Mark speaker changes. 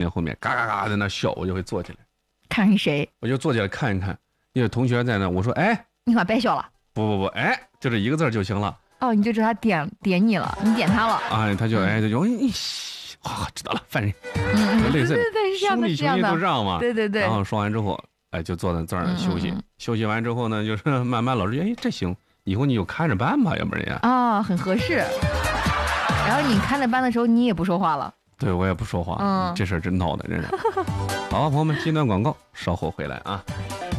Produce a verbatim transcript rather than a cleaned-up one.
Speaker 1: 后面嘎嘎嘎在那笑，我就会坐起来，
Speaker 2: 看是谁，
Speaker 1: 我就坐起来看一看。因为同学在那，我说哎，
Speaker 2: 你可别笑了。
Speaker 1: 不不不，哎，就这一个字就行了。
Speaker 2: 哦，你就知道他点点你了，你点他了。
Speaker 1: 哎，他就哎，他就哎，啊，知道了，犯人。
Speaker 2: 嗯，
Speaker 1: 类似
Speaker 2: 对对对，是这样的，
Speaker 1: 兄弟兄弟都这样嘛。
Speaker 2: 对对对。
Speaker 1: 然后说完之后，哎，就坐在这儿休息。
Speaker 2: 嗯、
Speaker 1: 休息完之后呢，就是慢慢老师哎，这行，以后你就看着办吧，要不然呀。
Speaker 2: 啊，很合适。然后你看着班的时候，你也不说话了。
Speaker 1: 对，我也不说话。
Speaker 2: 嗯，
Speaker 1: 这事儿真闹的，真是。好，朋友们，进段广告，稍后回来啊。